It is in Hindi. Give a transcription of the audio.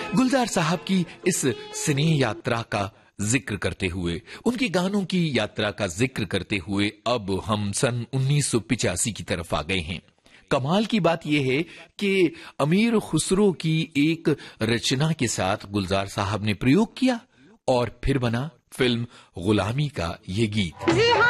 गुलजार साहब की इस स्नेह यात्रा का जिक्र करते हुए, उनके गानों की यात्रा का जिक्र करते हुए अब हम सन 1985 की तरफ आ गए हैं। कमाल की बात यह है कि अमीर खुसरो की एक रचना के साथ गुलजार साहब ने प्रयोग किया और फिर बना फिल्म गुलामी का ये गीत।